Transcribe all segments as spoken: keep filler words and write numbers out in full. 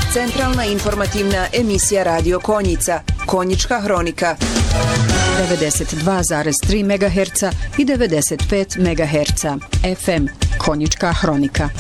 Centralna informativna emisija Radio Konjica, Konjička hronika. devedeset dva zarez tri megaherca i devedeset pet megaherca. F M, Konjička hronika.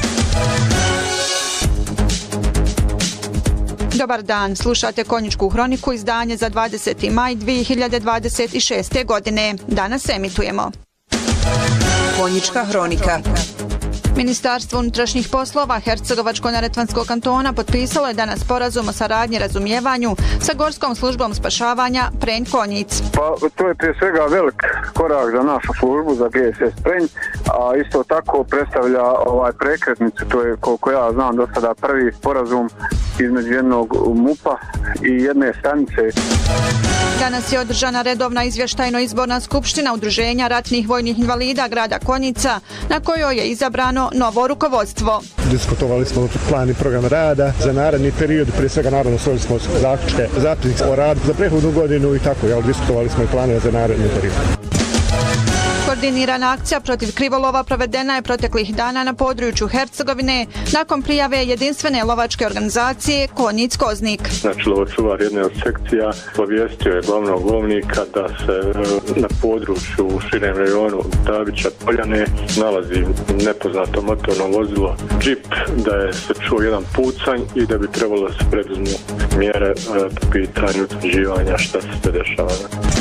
Dobar dan, slušate Konjičku hroniku, izdanje za dvadeseti maj dvije hiljade dvadeset šeste. godine. Danas emitujemo Konjička hronika. Ministarstvo unutrašnjih poslova Hercegovačko-neretvanskog kantona potpisalo je danas sporazum o saradnji i razumijevanju sa Gorskom službom spašavanja Prenj Konjic. Pa to je prije svega velik korak za našu službu, za G S S Prenj, a isto tako predstavlja ovaj prekretnicu, to je koliko ja znam do sada prvi sporazum između jednog MUP-a i jedne stanice. Danas je održana redovna izvještajno-izborna skupština Udruženja ratnih vojnih invalida grada Konjica, na kojoj je izabrano novo rukovodstvo. Diskutovali smo plan i program rada za naredni period, prije svega naravno svojili smo zaključke, zapisnik o radu za prethodnu godinu i tako, jel, diskutovali smo i planove za naredni period. Koordinirana akcija protiv krivolova provedena je proteklih dana na području Hercegovine nakon prijave jedinstvene lovačke organizacije Konjic Koznik. Znači, lovočuvar jedne od sekcija obavijestio je glavnog lovnika da se na području u širem rajonu Davića Poljane nalazi nepoznato motorno vozilo džip, da je se čuo jedan pucanj i da bi trebalo da se preduzmu mjere po pitanju utvrđivanja šta se sve dešava.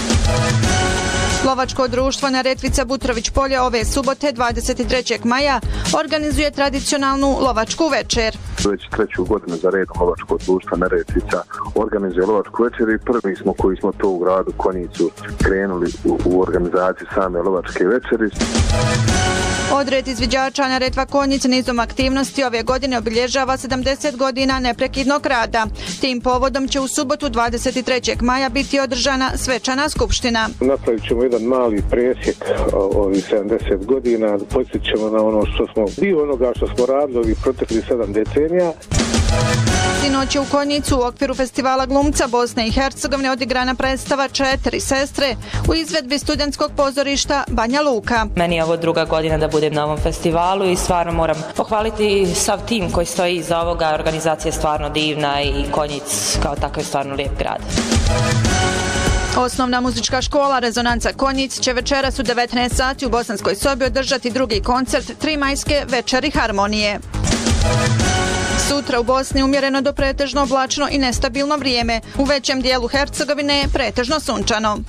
Lovačko društvo Neretvica Butrović Polje ove subote dvadeset trećeg maja organizuje tradicionalnu lovačku večer. Već treću godinu za redom Lovačko društvo Neretvica organizuje lovačku večer i prvi smo koji smo to u gradu Konjicu krenuli u, u organizaciju same lovačke večeri. Odred izviđača Neretva Konjic nizom aktivnosti ove godine obilježava sedamdeset godina neprekidnog rada. Tim povodom će u subotu dvadeset trećeg maja biti održana svečana skupština. Napravit ćemo jedan mali presjek ovih sedamdeset godina, podsjetit ćemo na ono što smo, dio onoga što smo radili ovih proteklih sedam decenija. Sinoć je u Konjicu u okviru festivala glumca Bosne i Hercegovine odigrana predstava Četiri sestre u izvedbi studentskog pozorišta Banja Luka. Meni je ovo druga godina da budem na ovom festivalu i stvarno moram pohvaliti sav tim koji stoji iza ovoga. Organizacija je stvarno divna i Konjic kao takav je stvarno lijep grad. Osnovna muzička škola Rezonanca Konjic će večeras u devetnaest sati u Bosanskoj sobi održati drugi koncert Tri majske večeri harmonije. Sutra u Bosni umjereno do pretežno oblačno i nestabilno vrijeme. U većem dijelu Hercegovine pretežno sunčano.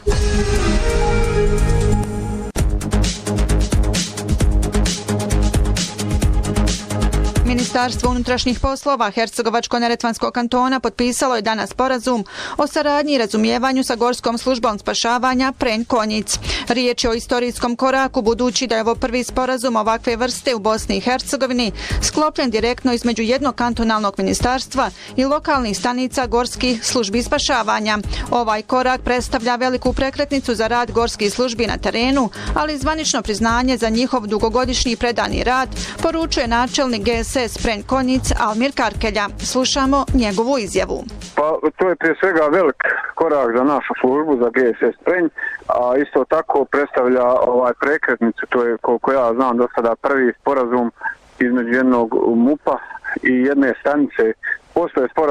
Ministarstvo unutrašnjih poslova Hercegovačko-neretvanskog kantona potpisalo je danas sporazum o saradnji i razumijevanju sa Gorskom službom spašavanja Prenj Konjic. Riječ je o istorijskom koraku budući da je ovo prvi sporazum ovakve vrste u Bosni i Hercegovini sklopljen direktno između jednog kantonalnog ministarstva i lokalnih stanica gorskih službi spašavanja. Ovaj korak predstavlja veliku prekretnicu za rad gorskih službi na terenu, ali zvanično priznanje za njihov dugogodišnji predani rad, poručuje načelnik G S S Prenj Konjic Almir Karkelja. Slušamo njegovu izjavu. Pa to je prije svega velik korak za našu službu, za G S S Prenj, a isto tako predstavlja ovaj prekretnicu, to je koliko ja znam do sada prvi sporazum između jednog MUP-a i jedne stanice. Postoje sporazum